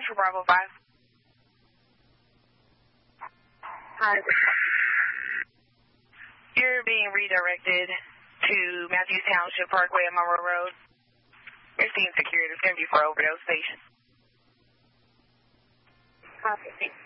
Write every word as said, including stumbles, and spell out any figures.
for Bravo five. Hi. You're being redirected to Matthews Township Parkway and Monroe Road. You're seeing security. It's going to be for overdose station. Copy.